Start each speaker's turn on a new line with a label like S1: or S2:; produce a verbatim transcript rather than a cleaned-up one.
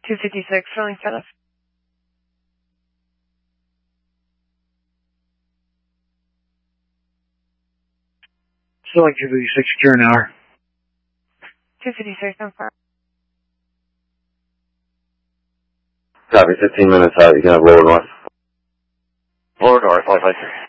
S1: two fifty-six, filling status.
S2: Still like two fifty-six, secure an hour.
S1: two fifty-six, I'm far.
S3: Copy, fifteen minutes out, you can have lower north.
S4: Lower north, five five three.